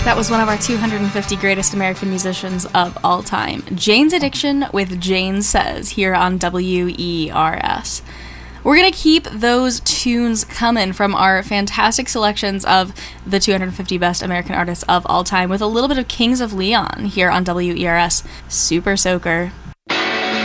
That was one of our 250 greatest American musicians of all time, Jane's Addiction with Jane Says, here on WERS. We're going to keep those tunes coming from our fantastic selections of the 250 best American artists of all time with a little bit of Kings of Leon here on WERS. Super Soaker.